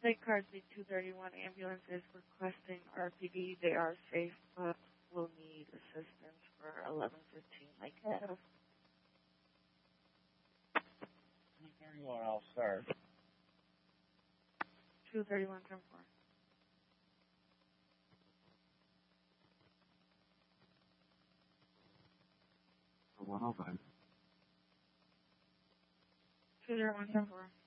St. Carsey 231 ambulance is requesting RPD. They are safe, but will need assistance for 1115 Lake Ave. 231, I'll start. 231, 10-4. For 105. 201, 10-4.